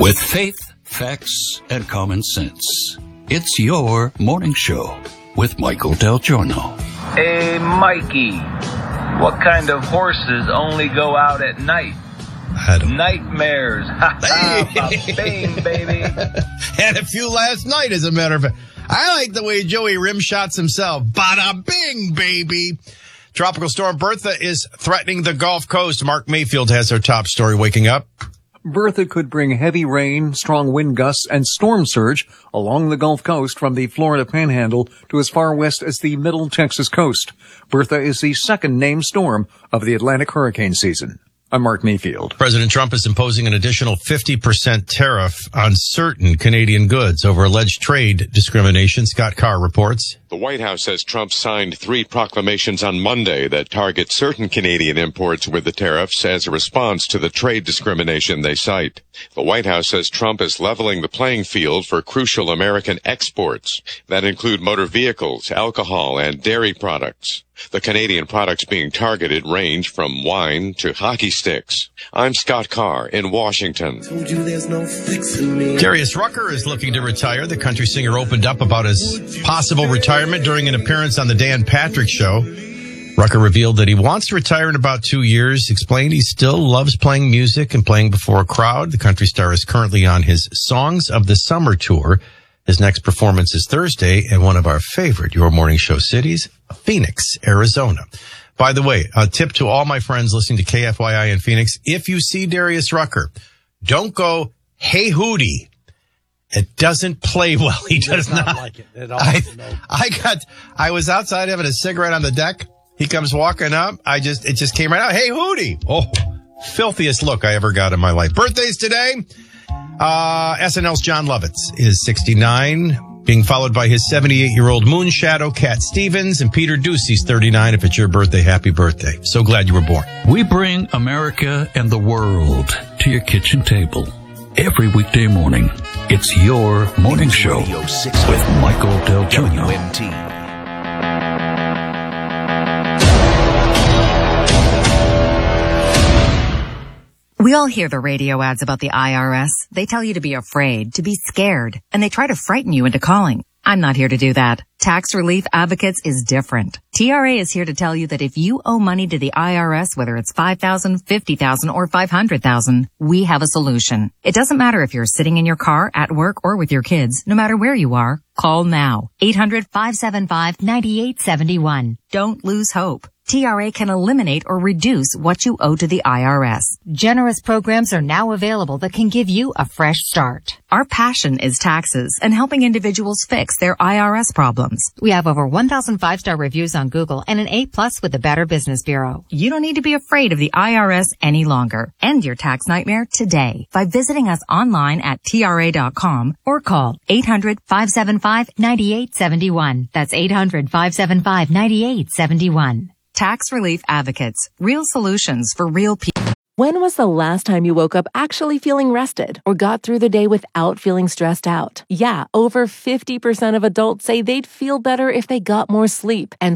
With faith, facts, and common sense, it's your morning show with Michael Del Giorno. Hey, Mikey, what kind of horses only go out at night? Nightmares. Ha ha, bang, baby. Had a few last night, as a matter of fact. I like the way Joey rimshots himself. Bada bing, baby. Tropical storm Bertha is threatening the Gulf Coast. Mark Mayfield has our top story waking up. Bertha could bring heavy rain, strong wind gusts, and storm surge along the Gulf Coast from the Florida Panhandle to as far west as the middle Texas coast. Bertha is the second named storm of the Atlantic hurricane season. I'm Mark Mayfield. President Trump is imposing an additional 50% tariff on certain Canadian goods over alleged trade discrimination. Scott Carr reports. The White House says Trump signed 3 proclamations on Monday that target certain Canadian imports with the tariffs as a response to the trade discrimination they cite. The White House says Trump is leveling the playing field for crucial American exports that include motor vehicles, alcohol, and dairy products. The Canadian products being targeted range from wine to hockey sticks. I'm Scott Carr in Washington. Darius Rucker is looking to retire. The country singer opened up about his possible retirement during an appearance on the Dan Patrick Show. Rucker revealed that he wants to retire in about 2 years, explained he still loves playing music and playing before a crowd. The country star is currently on his Songs of the Summer tour. His next performance is Thursday in one of our favorite Your Morning Show cities, Phoenix, Arizona. By the way, a tip to all my friends listening to KFYI in Phoenix, if you see Darius Rucker, don't go, hey, Hootie. It doesn't play well. He does not like it at all. I was outside having a cigarette on the deck. He comes walking up. It just came right out. Hey, Hootie. Oh, filthiest look I ever got in my life. Birthdays today. SNL's John Lovitz is 69, being followed by his 78-year-old moonshadow, Cat Stevens, and Peter Ducey's 39. If it's your birthday, happy birthday. So glad you were born. We bring America and the world to your kitchen table every weekday morning. It's your morning show with Michael Del Giorno. We all hear the radio ads about the IRS. They tell you to be afraid, to be scared, and they try to frighten you into calling. I'm not here to do that. Tax Relief Advocates is different. TRA is here to tell you that if you owe money to the IRS, whether it's $5,000, $50,000, or $500,000, we have a solution. It doesn't matter if you're sitting in your car, at work, or with your kids. No matter where you are, call now. 800-575-9871. Don't lose hope. TRA can eliminate or reduce what you owe to the IRS. Generous programs are now available that can give you a fresh start. Our passion is taxes and helping individuals fix their IRS problems. We have over 1,000 5-star reviews on Google and an A+ with the Better Business Bureau. You don't need to be afraid of the IRS any longer. End your tax nightmare today by visiting us online at TRA.com or call 800-575-9871. That's 800-575-9871. Tax Relief Advocates. Real solutions for real people. When was the last time you woke up actually feeling rested or got through the day without feeling stressed out? Yeah, over 50% of adults say they'd feel better if they got more sleep, and